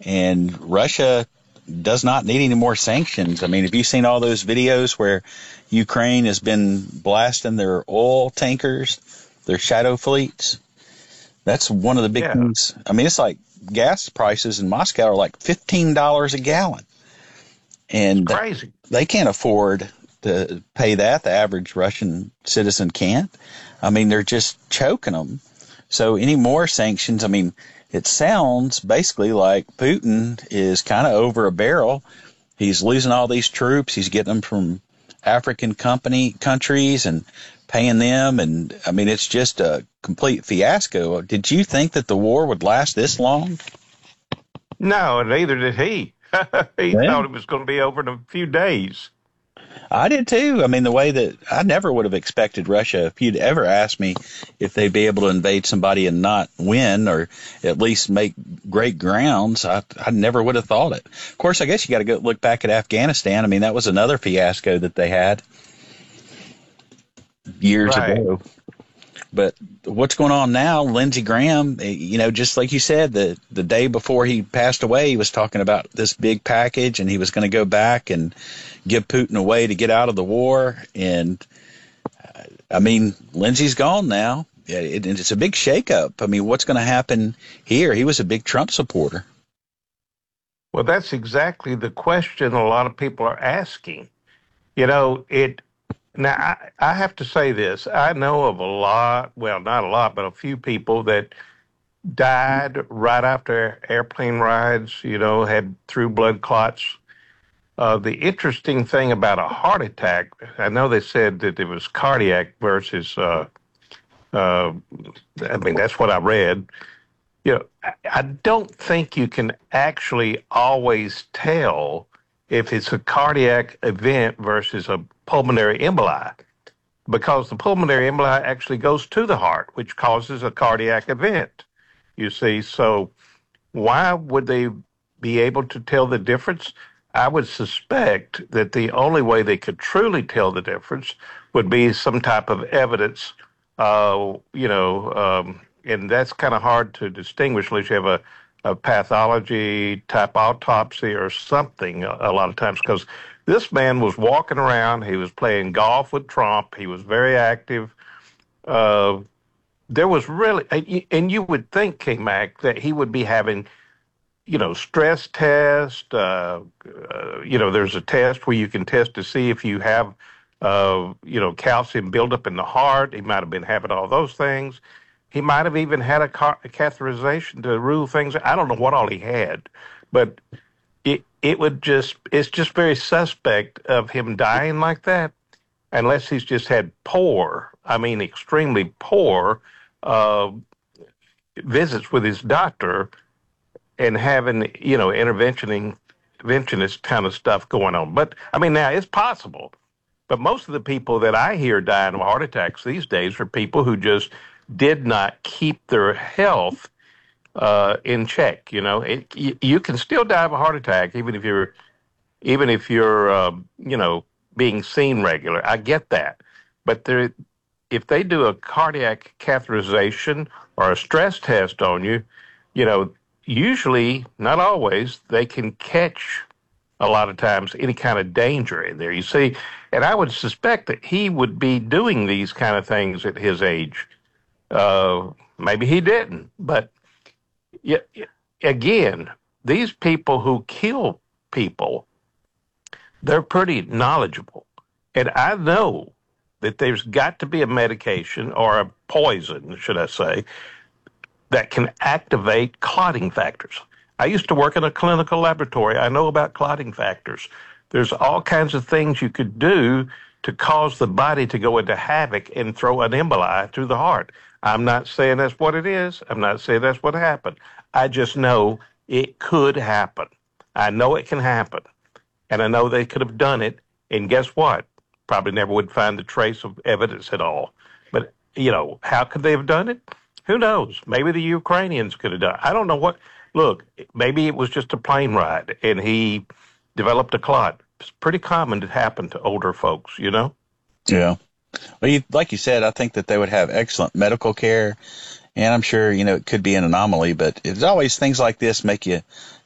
and Russia does not need any more sanctions. I mean, have you seen all those videos where Ukraine has been blasting their oil tankers, their shadow fleets? That's one of the big things. I mean, it's like gas prices in Moscow are like $15 a gallon. And it's crazy. They can't afford to pay that. The average Russian citizen can't. I mean, they're just choking them. So any more sanctions, I mean, it sounds basically like Putin is kind of over a barrel. He's losing all these troops. He's getting them from African countries and paying them. And, I mean, it's just a complete fiasco. Did you think that the war would last this long? No, and neither did he. He thought it was going to be over in a few days. I did too. I mean, the way that I never would have expected Russia, if you'd ever asked me if they'd be able to invade somebody and not win or at least make great grounds, I never would have thought it. Of course, I guess you got to go look back at Afghanistan. I mean, that was another fiasco that they had years ago. But what's going on now, Lindsey Graham, you know, just like you said, the day before he passed away, he was talking about this big package and he was going to go back and give Putin a way to get out of the war. And, I mean, Lindsey's gone now. It's a big shakeup. I mean, what's going to happen here? He was a big Trump supporter. Well, that's exactly the question a lot of people are asking. You know, Now, I have to say this. I know of a lot, well, not a lot, but a few people that died right after airplane rides, you know, had through blood clots. The interesting thing about a heart attack, I know they said that it was cardiac versus, I mean, that's what I read. You know, I don't think you can actually always tell if it's a cardiac event versus a pulmonary emboli, because the pulmonary emboli actually goes to the heart, which causes a cardiac event, you see. So why would they be able to tell the difference? I would suspect that the only way they could truly tell the difference would be some type of evidence, and that's kind of hard to distinguish unless you have a pathology type autopsy or something a lot of times, because this man was walking around. He was playing golf with Trump. He was very active. There was really, and you would think, K-Mac, that he would be having, you know, stress test. There's a test where you can test to see if you have, calcium buildup in the heart. He might have been having all those things. He might have even had a catheterization to rule things. I don't know what all he had, but it's just very suspect of him dying like that, unless he's just had extremely poor visits with his doctor and having, interventionist kind of stuff going on. But, I mean, now it's possible. But most of the people that I hear dying of heart attacks these days are people who just did not keep their health in check. You know, you can still die of a heart attack even if you're being seen regular. I get that, but if they do a cardiac catheterization or a stress test on you, you know, usually, not always, they can catch a lot of times any kind of danger in there. You see, and I would suspect that he would be doing these kind of things at his age. Maybe he didn't, but again, these people who kill people, they're pretty knowledgeable. And I know that there's got to be a medication or a poison, should I say, that can activate clotting factors. I used to work in a clinical laboratory. I know about clotting factors. There's all kinds of things you could do to cause the body to go into havoc and throw an emboli through the heart. I'm not saying that's what it is. I'm not saying that's what happened. I just know it could happen. I know it can happen. And I know they could have done it. And guess what? Probably never would find the trace of evidence at all. But, you know, how could they have done it? Who knows? Maybe the Ukrainians could have done it. I don't know what. Look, maybe it was just a plane ride and he developed a clot. It's pretty common to happen to older folks, you know? Yeah. Well, like you said, I think that they would have excellent medical care. And I'm sure, you know, it could be an anomaly, but it's always things like this make you